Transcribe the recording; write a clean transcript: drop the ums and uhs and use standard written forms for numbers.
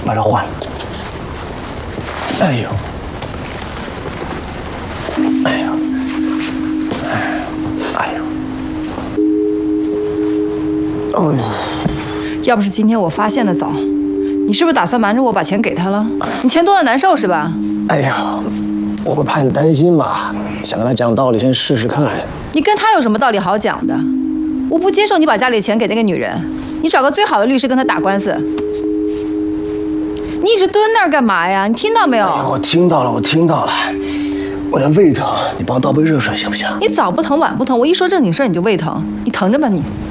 把这换了。哎呦，哎呦，哎呦，哦， 要不是今天我发现的早，你是不是打算瞒着我把钱给他了？你钱多了难受是吧？ 哎呀，我不怕你担心嘛，想跟他讲道理，先试试看。 你跟他有什么道理好讲的？我不接受你把家里的钱给那个女人，你找个最好的律师跟他打官司。你一直蹲那儿干嘛呀？你听到没有？ 哎呀，我听到了，我听到了。我的胃疼，你帮我倒杯热水行不行？ 你早不疼晚不疼，我一说正经事儿你就胃疼，你疼着吧你。